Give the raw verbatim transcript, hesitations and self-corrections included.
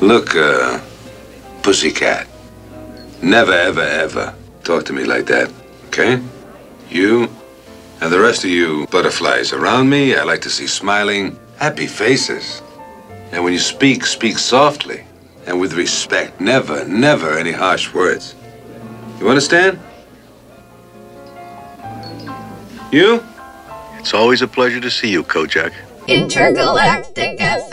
Look, uh, pussycat. Never, ever, ever talk to me like that, okay? You and the rest of you butterflies around me, I like to see smiling, happy faces. And when you speak, speak softly and with respect. Never, never any harsh words. You understand? You? It's always a pleasure to see you, Kojak. Intergalactic F